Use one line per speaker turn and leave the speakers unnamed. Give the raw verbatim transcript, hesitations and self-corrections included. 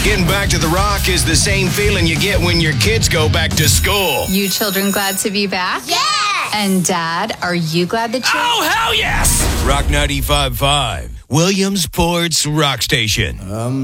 Getting back to the Rock is the same feeling you get when your kids go back to school.
You children glad to be back?
Yes!
And Dad, are you glad that you...
Oh, hell yes! Rock ninety-five point five, Williamsport's Rock Station. Um.